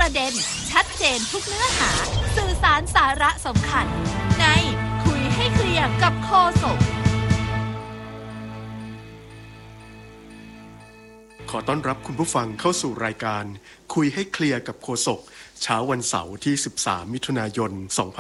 ประเด็นชัดเจนทุกเนื้อหาสื่อสารสาระสำคัญในคุยให้เคลียร์กับโฆษกขอต้อนรับคุณผู้ฟังเข้าสู่รายการคุยให้เคลียร์กับโฆษกเช้าวันเสาร์ที่13มิถุนายน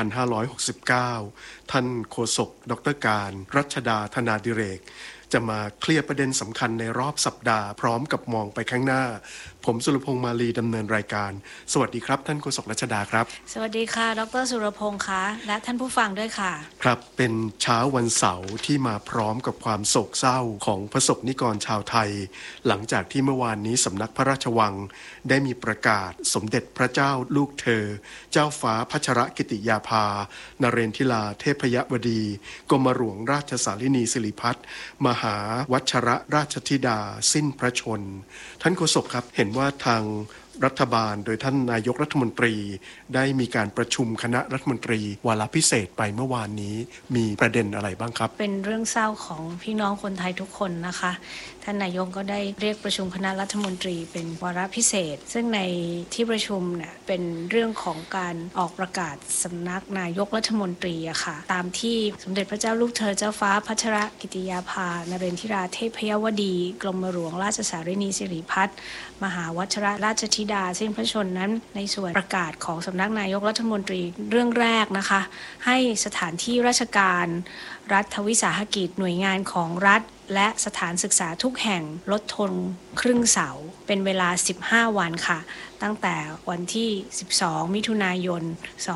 2569ท่านโฆษกดร.การรัชดาธนาดิเรกจะมาเคลียร์ประเด็นสำคัญในรอบสัปดาห์พร้อมกับมองไปข้างหน้าผมสุรพงษ์มาลีดำเนินรายการสวัสดีครับท่านโฆษกรัชดาครับสวัสดีค่ะดร.สุรพงษ์คะและท่านผู้ฟังด้วยค่ะครับเป็นเช้าวันเสาร์ที่มาพร้อมกับความโศกเศร้าของประสบนิกรชาวไทยหลังจากที่เมื่อวานนี้สำนักพระราชวังได้มีประกาศสมเด็จพระเจ้าลูกเธอเจ้าฟ้าพัชรกิติยาภานเรนทิลาเทพยวดีกรมหลวงราชสารินีสิริพัฒน์มหาวัชรราชธิดาสิ้นพระชนท่านโฆษกครับเห็นว่าทางรัฐบาลโดยท่านนายกรัฐมนตรีได้มีการประชุมคณะรัฐมนตรีวาระพิเศษไปเมื่อวานนี้มีประเด็นอะไรบ้างครับเป็นเรื่องเศร้าของพี่น้องคนไทยทุกคนนะคะท่านนายกก็ได้เรียกประชุมคณะรัฐมนตรีเป็นวาระพิเศษซึ่งในที่ประชุมเนี่ยเป็นเรื่องของการออกประกาศสำนักนายกรัฐมนตรีอะค่ะตามที่สมเด็จพระเจ้าลูกเธอเจ้าฟ้าพัชรกิติยาภานเรนทิราเทพยวดีกรมหลวงราชสารินีสิริพัฒน์มหาวัชรราชธิดาสิ้นพระชนนั้นในส่วนประกาศของสำนักนายกรัฐมนตรีเรื่องแรกนะคะให้สถานที่ราชการรัฐวิสาหกิจหน่วยงานของรัฐและสถานศึกษาทุกแห่งลดทนครึ่งเสาเป็นเวลา15วันค่ะตั้งแต่วันที่12มิถุนายน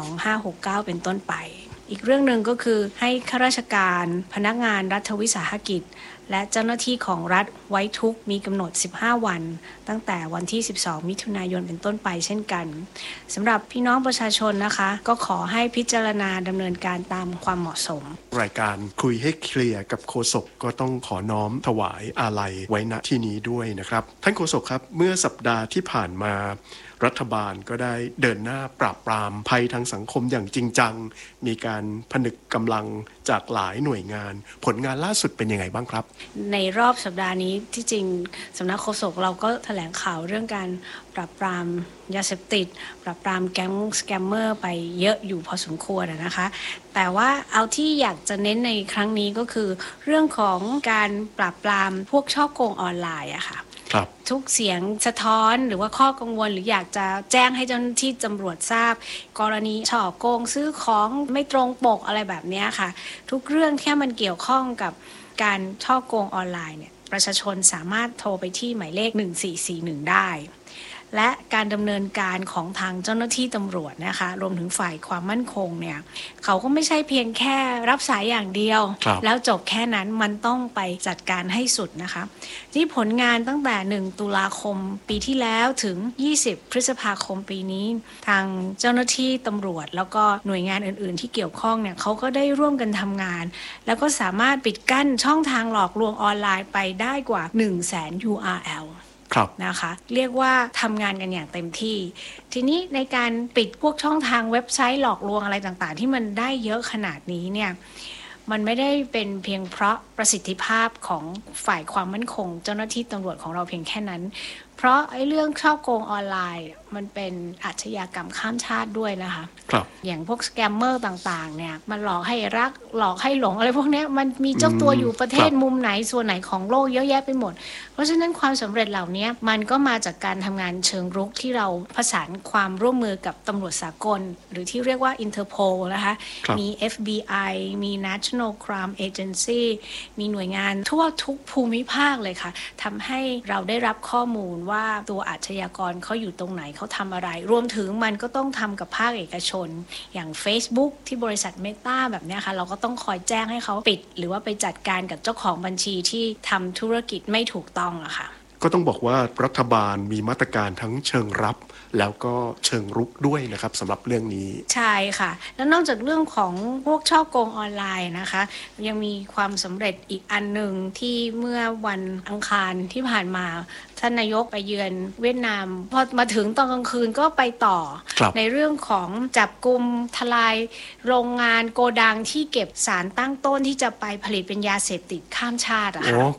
2569เป็นต้นไปอีกเรื่องหนึ่งก็คือให้ข้าราชการพนักงานรัฐวิสาหกิจและเจ้าหน้าที่ของรัฐไว้ทุกข์มีกำหนด15วันตั้งแต่วันที่12มิถุนายนเป็นต้นไปเช่นกันสำหรับพี่น้องประชาชนนะคะก็ขอให้พิจารณาดำเนินการตามความเหมาะสมรายการคุยให้เคลียร์กับโฆษกก็ต้องขอน้อมถวายอาลัยไว้ณที่นี้ด้วยนะครับท่านโฆษกครับเมื่อสัปดาห์ที่ผ่านมารัฐบาลก็ได้เดินหน้าปราบปรามภัยทางสังคมอย่างจริงจังมีการผนึกกำลังจากหลายหน่วยงานผลงานล่าสุดเป็นยังไงบ้างครับในรอบสัปดาห์นี้ที่จริงสำนักโฆษกเราก็แถลงข่าวเรื่องการปราบปรามยาเสพติดปราบปรามแก๊งสแกมเมอร์ไปเยอะอยู่พอสมควรนะคะแต่ว่าเอาที่อยากจะเน้นในครั้งนี้ก็คือเรื่องของการปราบปรามพวกฉ้อโกงออนไลน์อะค่ะทุกเสียงสะท้อนหรือว่าข้อกังวลหรืออยากจะแจ้งให้เจ้าหน้าที่ตำรวจทราบกรณีฉ้อโกงซื้อของไม่ตรงปกอะไรแบบนี้ค่ะทุกเรื่องที่มันเกี่ยวข้องกับการฉ้อโกงออนไลน์เนี่ยประชาชนสามารถโทรไปที่หมายเลข1441ได้และการดำเนินการของทางเจ้าหน้าที่ตำรวจนะคะรวมถึงฝ่ายความมั่นคงเนี่ยเขาก็ไม่ใช่เพียงแค่รับสายอย่างเดียวแล้วจบแค่นั้นมันต้องไปจัดการให้สุดนะคะที่ผลงานตั้งแต่1ตุลาคมปีที่แล้วถึง20พฤษภาคมปีนี้ทางเจ้าหน้าที่ตำรวจแล้วก็หน่วยงานอื่นๆที่เกี่ยวข้องเนี่ยเขาก็ได้ร่วมกันทำงานแล้วก็สามารถปิดกั้นช่องทางหลอกลวงออนไลน์ไปได้กว่า 100,000 URLนะคะเรียกว่าทำงานกันอย่างเต็มที่ทีนี้ในการปิดพวกช่องทางเว็บไซต์หลอกลวงอะไรต่างๆที่มันได้เยอะขนาดนี้เนี่ยมันไม่ได้เป็นเพียงเพราะประสิทธิภาพของฝ่ายความมั่นคงเจ้าหน้าที่ตำรวจของเราเพียงแค่นั้นเพราะไอ้เรื่องฉ้อโกงออนไลน์มันเป็นอาชญากรรมข้ามชาติด้วยนะคะอย่างพวกสแกมเมอร์ต่างๆเนี่ยมันหลอกให้รักหลอกให้หลงอะไรพวกนี้มันมีเจ้าตัวอยู่ประเทศมุมไหนส่วนไหนของโลกเยอะแยะไปหมดเพราะฉะนั้นความสำเร็จเหล่านี้มันก็มาจากการทำงานเชิงรุกที่เราประสานความร่วมมือกับตำรวจสากลหรือที่เรียกว่า Interpol นะคะมี FBI มี National Crime Agency มีหน่วยงานทั่วทุกภูมิภาคเลยค่ะทำให้เราได้รับข้อมูลว่าตัวอาชญากรเขาอยู่ตรงไหนเขาทำอะไรรวมถึงมันก็ต้องทำกับภาคเอกชนอย่าง Facebook ที่บริษัท Meta แบบนี้ค่ะเราก็ต้องคอยแจ้งให้เขาปิดหรือว่าไปจัดการกับเจ้าของบัญชีที่ทำธุรกิจไม่ถูกต้องอะค่ะก็ต้องบอกว่ารัฐบาลมีมาตรการทั้งเชิงรับแล้วก็เชิงรุกด้วยนะครับสำหรับเรื่องนี้ใช่ค่ะแล้วนอกจากเรื่องของพวกฉ้อโกงออนไลน์นะคะยังมีความสำเร็จอีกอันหนึ่งที่เมื่อวันอังคารที่ผ่านมาท่านนายกไปเยือนเวียดนามพอมาถึงตอนกลางคืนก็ไปต่อในเรื่องของจับกุมทลายโรงงานโกดังที่เก็บสารตั้งต้นที่จะไปผลิตเป็นยาเสพติดข้ามชาติอะค่ะ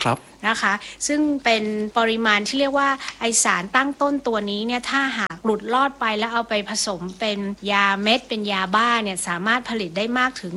นะคะซึ่งเป็นปริมาณที่เรียกว่าไอสารตั้งต้นตัวนี้เนี่ยถ้าหากหลุดลอดไปแล้วเอาไปผสมเป็นยาเม็ดเป็นยาบ้าเนี่ยสามารถผลิตได้มากถึง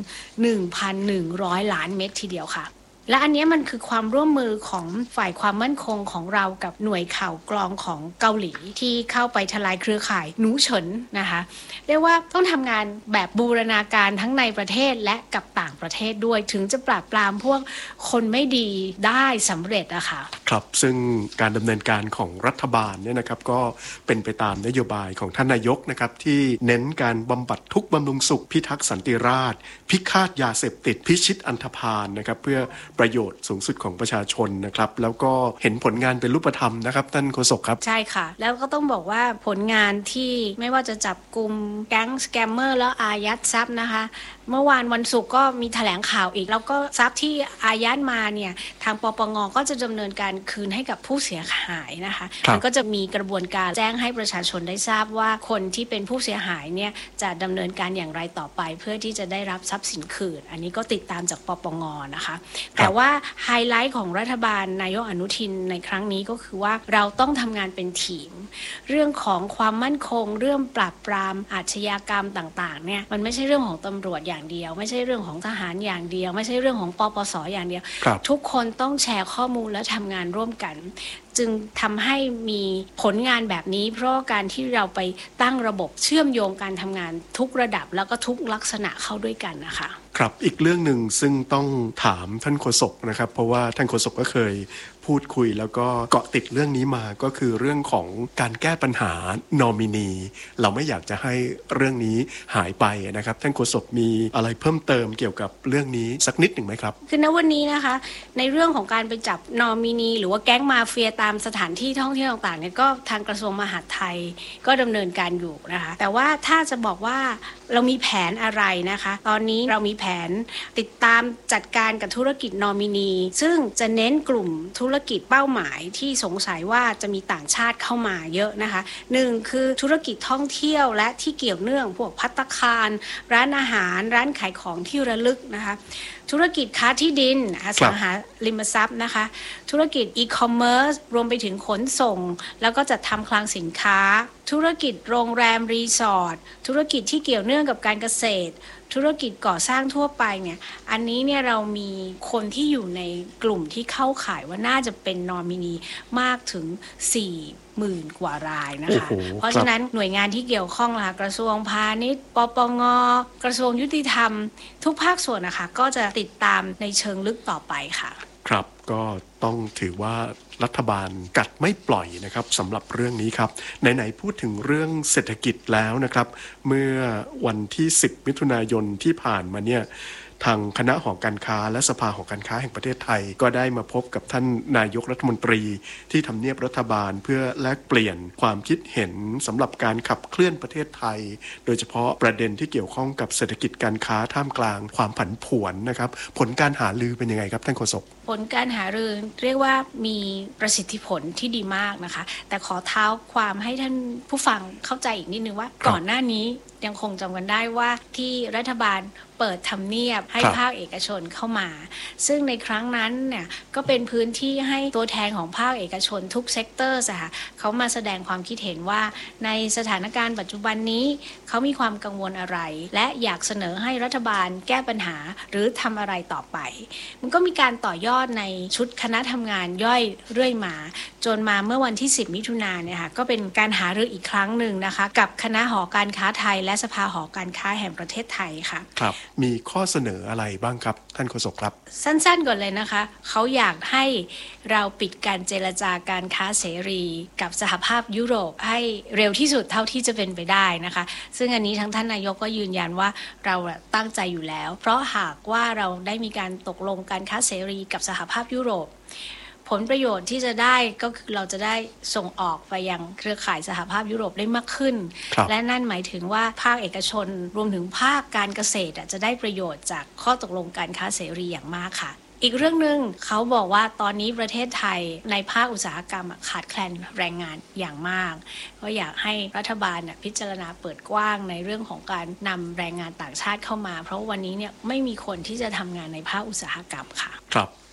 1,100 ล้านเม็ดทีเดียวค่ะและอันนี้มันคือความร่วมมือของฝ่ายความมั่นคงของเรากับหน่วยข่าวกรองของเกาหลีที่เข้าไปทลายเครือข่ายหนูเฉินนะคะเรียกว่าต้องทำงานแบบบูรณาการทั้งในประเทศและกับต่างประเทศด้วยถึงจะปราบปรามพวกคนไม่ดีได้สำเร็จอะค่ะครับซึ่งการดำเนินการของรัฐบาลเนี่ยนะครับก็เป็นไปตามนโยบายของท่านนายกนะครับที่เน้นการบำบัดทุกข์บำรุงสุขพิทักษ์สันติราษฎร์พิฆาตยาเสพติดพิชิตอันธพาลนะครับเพื่อประโยชน์สูงสุดของประชาชนนะครับแล้วก็เห็นผลงานเป็นรูปธรรมนะครับท่านโฆษกครับใช่ค่ะแล้วก็ต้องบอกว่าผลงานที่ไม่ว่าจะจับกุมแก๊งสแกมเมอร์แล้วอายัดทรัพย์นะคะเมื่อวานวันศุกร์ก็มีแถลงข่าวอีกแล้วก็ทรัพย์ที่อายัดมาเนี่ยทางปปงก็จะดำเนินการคืนให้กับผู้เสียหายนะคะมันก็จะมีกระบวนการแจ้งให้ประชาชนได้ทราบว่าคนที่เป็นผู้เสียหายเนี่ยจะดำเนินการอย่างไรต่อไปเพื่อที่จะได้รับทรัพย์สินคืนอันนี้ก็ติดตามจากปปงนะคะแต่ว่าไฮไลท์ของรัฐบาลนายกอนุทินในครั้งนี้ก็คือว่าเราต้องทำงานเป็นทีมเรื่องของความมั่นคงเรื่องปราบปรามอาชญากรรมต่างๆเนี่ยมันไม่ใช่เรื่องของตำรวจอย่างเดียวไม่ใช่เรื่องของทหารอย่างเดียวไม่ใช่เรื่องของปปสอย่างเดียวทุกคนต้องแชร์ข้อมูลและทำงานร่วมกันจึงทำให้มีผลงานแบบนี้เพราะการที่เราไปตั้งระบบเชื่อมโยงการทำงานทุกระดับแล้วก็ทุกลักษณะเข้าด้วยกันนะคะครับอีกเรื่องหนึ่งซึ่งต้องถามท่านโฆษกนะครับเพราะว่าท่านโฆษกก็เคยพูดคุยแล้วก็เกาะติดเรื่องนี้มาก็คือเรื่องของการแก้ปัญหานอมินีเราไม่อยากจะให้เรื่องนี้หายไปนะครับท่านโฆษกมีอะไรเพิ่มเติมเกี่ยวกับเรื่องนี้สักนิดหนึ่งไหมครับคือณวันนี้นะคะในเรื่องของการไปจับนอมินีหรือว่าแก๊งมาเฟียตามสถานที่ท่องเที่ยวต่างๆเนี่ยก็ทางกระทรวงมหาดไทยก็ดำเนินการอยู่นะคะแต่ว่าถ้าจะบอกว่าเรามีแผนอะไรนะคะตอนนี้เรามีแผนติดตามจัดการกับธุรกิจนอมินีซึ่งจะเน้นกลุ่มธุรกิจเป้าหมายที่สงสัยว่าจะมีต่างชาติเข้ามาเยอะนะคะหนึ่งคือธุรกิจท่องเที่ยวและที่เกี่ยวเนื่องพวกภัตตาคารร้านอาหารร้านขายของที่ระลึกนะคะธุรกิจค้าที่ดินอสังหาริมทรัพย์นะคะธุรกิจอีคอมเมิร์ซรวมไปถึงขนส่งแล้วก็จัดทำคลังสินค้าธุรกิจโรงแรมรีสอร์ทธุรกิจที่เกี่ยวเนื่องกับการเกษตรธุรกิจก่อสร้างทั่วไปเนี่ยอันนี้เนี่ยเรามีคนที่อยู่ในกลุ่มที่เข้าข่ายว่าน่าจะเป็นนอมินีมากถึง40,000 กว่ารายนะคะเพราะฉะนั้นหน่วยงานที่เกี่ยวข้องล่ะกระทรวงพาณิชย์ปปงกระทรวงยุติธรรมทุกภาคส่วนนะคะก็จะติดตามในเชิงลึกต่อไปค่ะครับก็ต้องถือว่ารัฐบาลกัดไม่ปล่อยนะครับสำหรับเรื่องนี้ครับไหนๆพูดถึงเรื่องเศรษฐกิจแล้วนะครับเมื่อวันที่10 มิถุนายนที่ผ่านมาเนี่ยทางคณะหอการค้าและสภาหอการค้าแห่งประเทศไทยก็ได้มาพบกับท่านนายกรัฐมนตรีที่ทำเนียบรัฐบาลเพื่อแลกเปลี่ยนความคิดเห็นสำหรับการขับเคลื่อนประเทศไทยโดยเฉพาะประเด็นที่เกี่ยวข้องกับเศรษฐกิจการค้าท่ามกลางความผันผวนนะครับผลการหารือเป็นยังไงครับท่านโฆษกผลการหารือเรียกว่ามีประสิทธิผลที่ดีมากนะคะแต่ขอเท้าความให้ท่านผู้ฟังเข้าใจอีกนิดนึงว่าก่อนหน้านี้ยังคงจำกันได้ว่าที่รัฐบาลเปิดทำเนียบให้ภาคเอกชนเข้ามาซึ่งในครั้งนั้นเนี่ยก็เป็นพื้นที่ให้ตัวแทนของภาคเอกชนทุกเซกเตอร์ค่ะเขามาแสดงความคิดเห็นว่าในสถานการณ์ปัจจุบันนี้เขามีความกังวลอะไรและอยากเสนอให้รัฐบาลแก้ปัญหาหรือทำอะไรต่อไปมันก็มีการต่อยอดในชุดคณะทำงานย่อยเรื่อยมาจนมาเมื่อวันที่10 มิถุนายนเนี่ยค่ะก็เป็นการหารืออีกครั้งหนึ่งนะคะกับคณะหอการค้าไทยและสภาหอการค้าแห่งประเทศไทยค่ะครับมีข้อเสนออะไรบ้างครับท่านโฆษกครับสั้นๆก่อนเลยนะคะเขาอยากให้เราปิดการเจรจาการค้าเสรีกับสหภาพยุโรปให้เร็วที่สุดเท่าที่จะเป็นไปได้นะคะซึ่งอันนี้ทั้งท่านนายกก็ยืนยันว่าเราตั้งใจอยู่แล้วเพราะหากว่าเราได้มีการตกลงการค้าเสรีกับสหภาพยุโรปผลประโยชน์ที่จะได้ก็คือเราจะได้ส่งออกไปยังเครือข่ายสหภาพยุโรปได้มากขึ้นและนั่นหมายถึงว่าภาคเอกชนรวมถึงภาคการเกษตรจะได้ประโยชน์จากข้อตกลงการค้าเสรีอย่างมากค่ะอีกเรื่องนึงเขาบอกว่าตอนนี้ประเทศไทยในภาคอุตสาหกรรมขาดแคลนแรงงานอย่างมากก็อยากให้รัฐบาลพิจารณาเปิดกว้างในเรื่องของการนำแรงงานต่างชาติเข้ามาเพราะวันนี้เนี่ยไม่มีคนที่จะทำงานในภาคอุตสาหกรรมค่ะครับ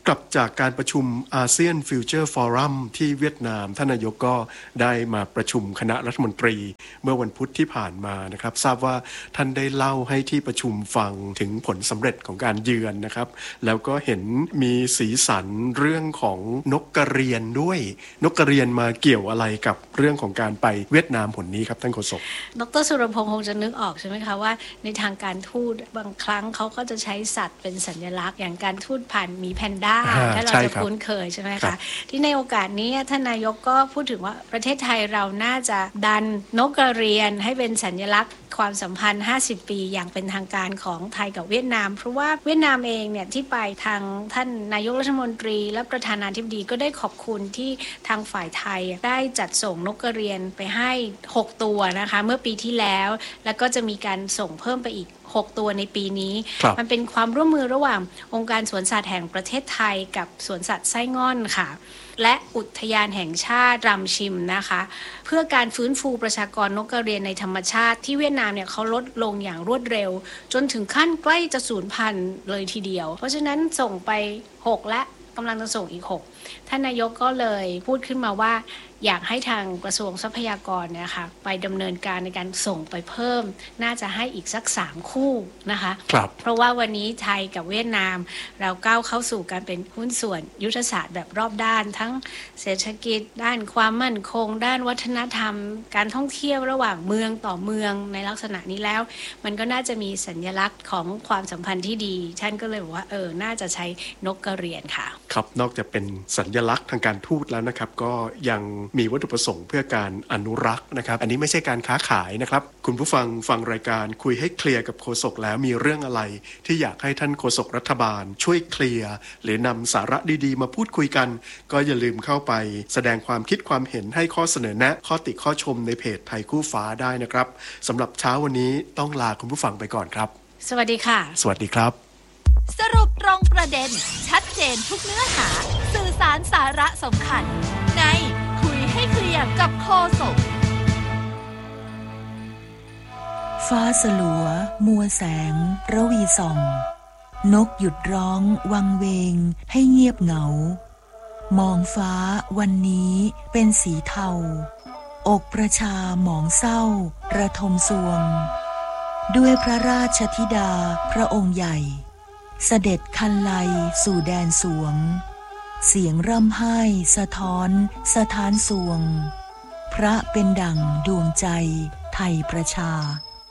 กลับจากการประชุมอาเซียนฟิวเจอร์ฟอรัมที่เวียดนามท่านนายกก็ได้มาประชุมคณะรัฐมนตรีเมื่อวันพุธที่ผ่านมานะครับทราบว่าท่านได้เล่าให้ที่ประชุมฟังถึงผลสำเร็จของการเยือนนะครับแล้วก็เห็นมีสีสันเรื่องของนกกระเรียนด้วยนกกระเรียนมาเกี่ยวอะไรกับเรื่องของการไปเวียดนามหนนี้ครับท่านโฆษกดร.สุรพงษ์คงจะนึกออกใช่ไหมคะว่าในทางการทูตบางครั้งเขาก็จะใช้สัตว์เป็นสัญลักษณ์อย่างการทูตผ่านหมีแพนด้าถ้าเราจะคุ้นเคยใช่ไหมคะที่ในโอกาสนี้ท่านนายกก็พูดถึงว่าประเทศไทยเราน่าจะดันนกกระเรียนให้เป็นสัญลักษณ์ความสัมพันธ์50ปีอย่างเป็นทางการของไทยกับเวียดนามเพราะว่าเวียดนามเองเนี่ยที่ไปทางท่านนายกรัฐมนตรีและประธานาธิบดีก็ได้ขอบคุณที่ทางฝ่ายไทยได้จัดส่งนกกระเรียนไปให้6ตัวนะคะเมื่อปีที่แล้วแล้วก็จะมีการส่งเพิ่มไปอีก6ตัวในปีนี้มันเป็นความร่วมมือระหว่างองค์การสวนสัตว์แห่งประเทศไทยกับสวนสัตว์ไส้ง่อนค่ะและอุทยานแห่งชาติรำชิมนะคะเพื่อการฟื้นฟูประชากรนกกระเรียนในธรรมชาติที่เวียดนามเนี่ยเขาลดลงอย่างรวดเร็วจนถึงขั้นใกล้จะสูญพันธุ์เลยทีเดียวเพราะฉะนั้นส่งไป6และกำลังจะส่งอีก6ท่านนายกก็เลยพูดขึ้นมาว่าอยากให้ทางกระทรวงทรัพยากรเนี่ยค่ะไปดำเนินการในการส่งไปเพิ่มน่าจะให้อีกสัก3คู่นะคะเพราะว่าวันนี้ไทยกับเวียดนามเราก้าวเข้าสู่การเป็นหุ้นส่วนยุทธศาสตร์แบบรอบด้านทั้งเศรษฐกิจด้านความมั่นคงด้านวัฒนธรรมการท่องเที่ยวระหว่างเมืองต่อเมืองในลักษณะนี้แล้วมันก็น่าจะมีสัญลักษณ์ของความสัมพันธ์ที่ดีท่านก็เลยบอกว่าน่าจะใช้นกกระเรียนค่ะครับนอกจากเป็นสัญลักษณ์ทางการทูตแล้วนะครับก็ยังมีวัตถุประสงค์เพื่อการอนุรักษ์นะครับอันนี้ไม่ใช่การค้าขายนะครับคุณผู้ฟังรายการคุยให้เคลียร์กับโฆษกแล้วมีเรื่องอะไรที่อยากให้ท่านโฆษกรัฐบาลช่วยเคลียร์หรือนำสาระดีๆมาพูดคุยกันก็อย่าลืมเข้าไปแสดงความคิดความเห็นให้ข้อเสนอแนะข้อติข้อชมในเพจไทยคู่ฟ้าได้นะครับสำหรับเช้าวันนี้ต้องลาคุณผู้ฟังไปก่อนครับสวัสดีค่ะสวัสดีครับสรุปตรงประเด็นชัดเจนทุกเนื้อหาสื่อสารสาระสำคัญในคุยให้เคลียร์กับโฆษกฟ้าสลัวมัวแสงระวีส่องนกหยุดร้องวังเวงให้เงียบเหงามองฟ้าวันนี้เป็นสีเทาอกประชาหมองเศร้าระทมสวงด้วยพระราชธิดาพระองค์ใหญ่เสด็จคันไลสู่แดนสวงเสียงร่ำไห้สะท้อนสถานสวงพระเป็นดั่งดวงใจไทยประชา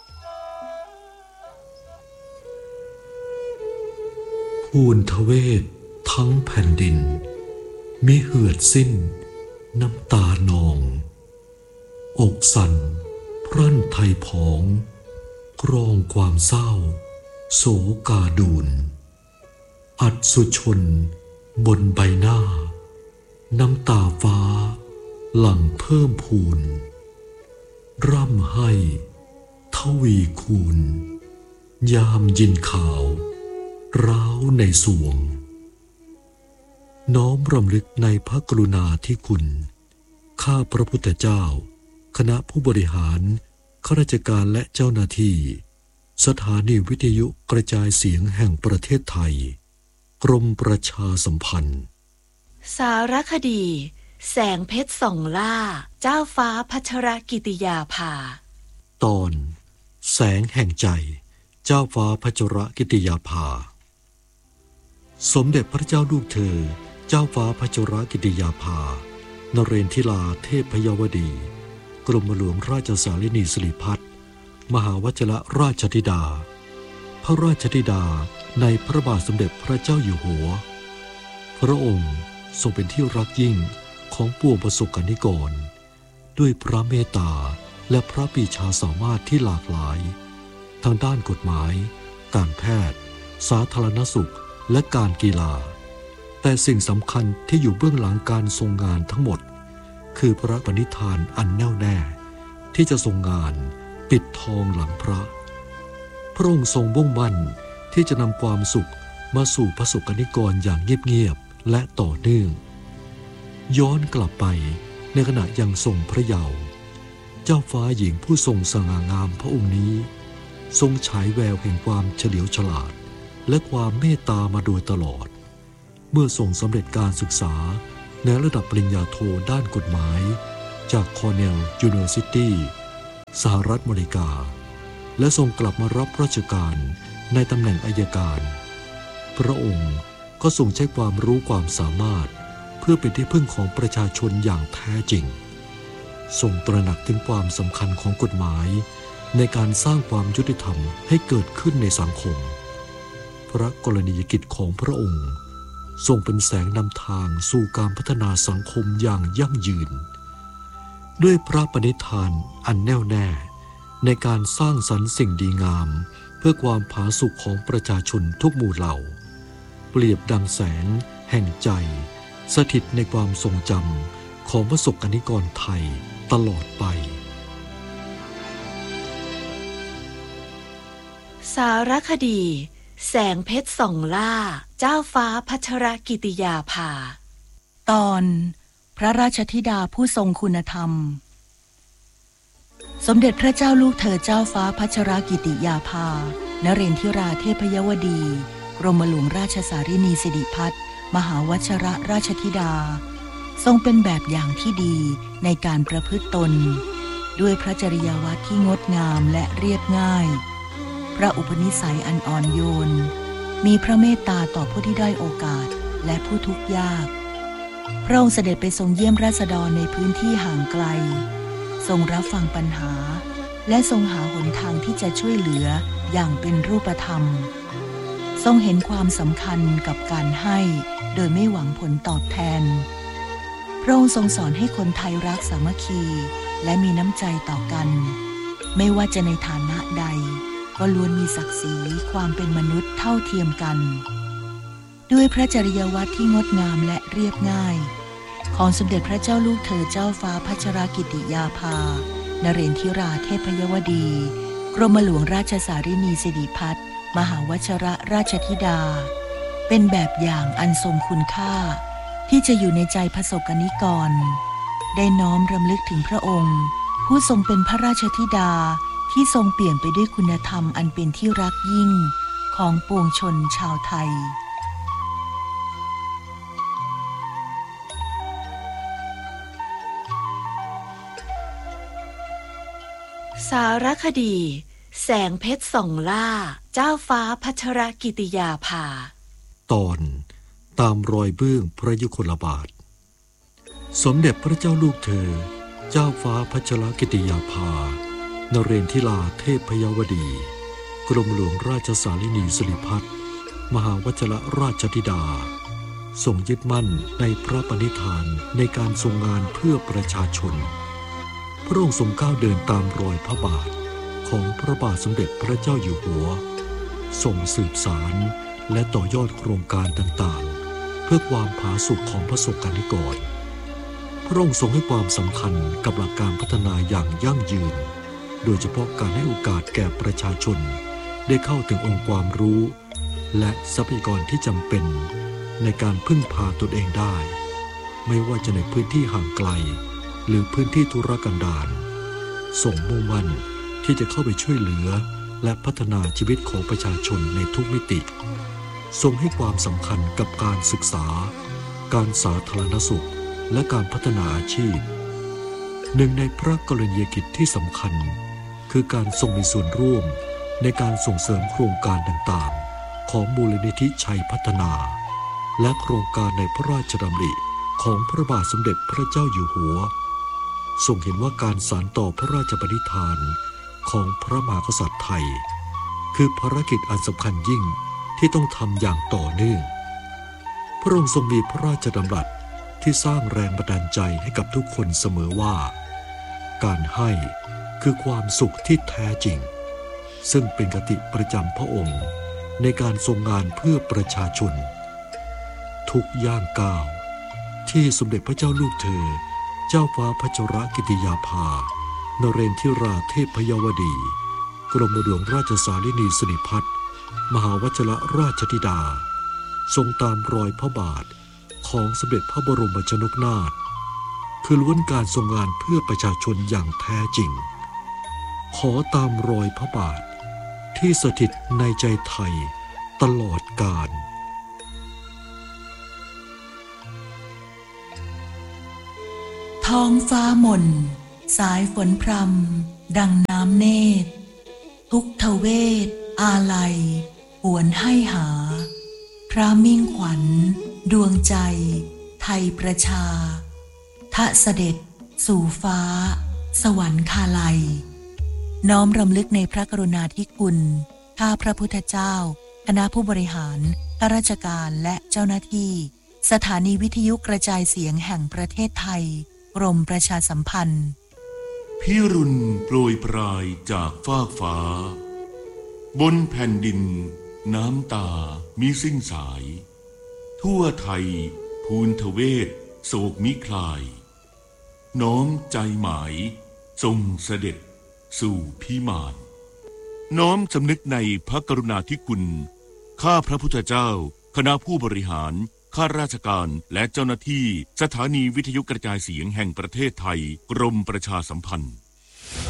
ภูนทเวศทั้งแผ่นดินมิเหือดสิ้นน้ำตานองอกสั่นพรั่นไทยผองกรองความเศร้าโศกาดูนอัศสุชนบนใบหน้าน้ำตาฟ้าหลั่งเพิ่มพูนร่ำให้ทวีคูณยามยินข่าวร้าวในสวงน้อมรำลึกในพระกรุณาธิคุณข้าพระพุทธเจ้าคณะผู้บริหารข้าราชการและเจ้าหน้าที่สถานีวิทยุกระจายเสียงแห่งประเทศไทยกรมประชาสัมพันธ์สารคดีแสงเพชรส่องล่าเจ้าฟ้าพัชรกิติยาภาตอนแสงแห่งใจเจ้าฟ้าพัชรกิติยาภาสมเด็จพระเจ้าลูกเธอเจ้าฟ้าพัชรกิติยาภานเรนทิลาเทพยวดีกรมหลวงราชสารินีสิริพัฒน์มหาวชิรราชธิดาพระราชธิดาในพระบาทสมเด็จพระเจ้าอยู่หัวพระองค์ทรงเป็นที่รักยิ่งของปวงประสบกนิกรด้วยพระเมตตาและพระปรีชาสามารถที่หลากหลายทางด้านกฎหมายการแพทย์สาธารณสุขและการกีฬาแต่สิ่งสำคัญที่อยู่เบื้องหลังการทรงงานทั้งหมดคือพระปณิธานอันแน่วแน่ที่จะทรงงานปิดทองหลังพระพระองค์ทรงมุ่งมั่นที่จะนำความสุขมาสู่ประสบกนิกรอย่างเงียบๆและต่อเนื่องย้อนกลับไปในขณะยังทรงพระเยาว์เจ้าฟ้าหญิงผู้ทรงสง่างามพระองค์นี้ทรงฉายแววแห่งความเฉลียวฉลาดและความเมตตามาโดยตลอดเมื่อทรงสำเร็จการศึกษาในระดับปริญญาโทด้านกฎหมายจากคอร์เนลยูนิเวอร์ซิตี้สหรัฐอเมริกาและทรงกลับมารับราชการในตำแหน่งอัยการพระองค์ก็ทรงใช้ความรู้ความสามารถเพื่อเป็นที่พึ่งของประชาชนอย่างแท้จริงทรงตระหนักถึงความสำคัญของกฎหมายในการสร้างความยุติธรรมให้เกิดขึ้นในสังคมพระกรณียกิจของพระองค์ทรงเป็นแสงนำทางสู่การพัฒนาสังคมอย่างยั่งยืนด้วยพระปณิธานอันแน่วแน่ในการสร้างสรรค์สิ่งดีงามเพื่อความผาสุกของประชาชนทุกหมู่เหล่าเปรียบดังแสงแห่งใจสถิตในความทรงจำของประสบกนิกรไทยตลอดไปสารคดีแสงเพชรส่องล่าเจ้าฟ้าพัชรกิติยาภาตอนพระราชธิดาผู้ทรงคุณธรรมสมเด็จพระเจ้าลูกเธอเจ้าฟ้าพัชรกิติยาภานเรนทิราเทพยวดีกรมหลวงราชสารินีสิริพัฒน์มหาวชิรราชธิดาทรงเป็นแบบอย่างที่ดีในการประพฤติตนด้วยพระจริยวัตรที่งดงามและเรียบง่ายพระอุปนิสัยอันอ่อนโยนมีพระเมตตาต่อผู้ที่ด้อยโอกาสและผู้ทุกข์ยากพระองค์เสด็จไปทรงเยี่ยมราษฎรในพื้นที่ห่างไกลทรงรับฟังปัญหาและทรงหาหนทางที่จะช่วยเหลืออย่างเป็นรูปธรรมทรงเห็นความสำคัญกับการให้โดยไม่หวังผลตอบแทนพระองค์ทรงสอนให้คนไทยรักสามัคคีและมีน้ำใจต่อกันไม่ว่าจะในฐานะใดก็ล้วนมีศักดิ์ศรีความเป็นมนุษย์เท่าเทียมกันด้วยพระจริยวัตรที่งดงามและเรียบง่ายของสมเด็จพระเจ้าลูกเธอเจ้าฟ้าพัชรกิติยาภานเรนทิราเทพยวดีกรมหลวงราชสารินีสิริพัฒน์มหาวชิรราชธิดาเป็นแบบอย่างอันทรงคุณค่าที่จะอยู่ในใจประสบกนิกรได้น้อมรำลึกถึงพระองค์ผู้ทรงเป็นพระราชธิดาที่ทรงเปี่ยมไปด้วยคุณธรรมอันเป็นที่รักยิ่งของปวงชนชาวไทยสารคดีแสงเพชรส่องล่าเจ้าฟ้าพัชรกิติยาภาตอนตามรอยเบื้องพระยุคลบาทสมเด็จพระเจ้าลูกเธอเจ้าฟ้าพัชรกิติยาภานเรนทิราเทพยวดีกรมหลวงราชสารินีสิริพัฒน์มหาวชิรราชธิดาทรงยึดมั่นในพระปณิธานในการทรงงานเพื่อประชาชนพระองค์ทรงก้าวเดินตามรอยพระบาทของพระบาทสมเด็จพระเจ้าอยู่หัวทรงสืบสารและต่อยอดโครงการต่างๆเพื่อความผาสุกของประสบกนิกรพระองค์ทรงให้ความสำคัญกับหลักการพัฒนาอย่างยั่งยืนโดยเฉพาะการให้โอกาสแก่ประชาชนได้เข้าถึงองค์ความรู้และทรัพยากรที่จำเป็นในการพึ่งพาตนเองได้ไม่ว่าจะในพื้นที่ห่างไกลหรือพื้นที่ทุรกันดารทรงมุ่งมั่นที่จะเข้าไปช่วยเหลือและพัฒนาชีวิตของประชาชนในทุกมิติทรงให้ความสำคัญกับการศึกษาการสาธารณสุขและการพัฒนาอาชีพหนึ่งในพระกรณียกิจที่สำคัญคือการทรงมีส่วนร่วมในการส่งเสริมโครงการต่างๆของมูลนิธิชัยพัฒนาและโครงการในพระราชดำริของพระบาทสมเด็จพระเจ้าอยู่หัวทรงเห็นว่าการสานต่อพระราชปณิธานของพระมหากษัตริย์ไทยคือภารกิจอันสำคัญยิ่งที่ต้องทำอย่างต่อเนื่องพระองค์ทรงมีพระราชดำรัสที่สร้างแรงบันดาลใจให้กับทุกคนเสมอว่าการให้คือความสุขที่แท้จริงซึ่งเป็นคติประจำพระองค์ในการทรงงานเพื่อประชาชนทุกย่างก้าวที่สมเด็จพระเจ้าลูกเธอเจ้าฟ้าพัชรกิติยาภานเรนทิราเทพยวดีกรมหลวงราชสารินีสิริพัฒน์มหาวชิรราชธิดาทรงตามรอยพระบาทของสมเด็จพระบรมชนกนาถคือล้วนการทรงงานเพื่อประชาชนอย่างแท้จริงขอตามรอยพระบาทที่สถิตในใจไทยตลอดกาลท้องฟ้าหม่นสายฝนพรำดังน้ำเนตรทุกทเวทอาลัยหวนให้หาพระมิ่งขวัญดวงใจไทยประชาทะเสด็จสู่ฟ้าสวรรคาลัยน้อมรำลึกในพระกรุณาธิคุณข้าพระพุทธเจ้าคณะผู้บริหารข้าราชการและเจ้าหน้าที่สถานีวิทยุกระจายเสียงแห่งประเทศไทยกรมประชาสัมพันธ์พิรุณโปรยปลายจากฟากฟ้าบนแผ่นดินน้ำตามิสิ้นสายทั่วไทยภูนทเวศโศกมิคลายน้อมใจหมายทรงเสด็จสู่พิมานน้อมสำนึกในพระกรุณาธิคุณข้าพระพุทธเจ้าคณะผู้บริหารข้าราชการและเจ้าหน้าที่สถานีวิทยุกระจายเสียงแห่งประเทศไทยกรมประชาสัมพันธ์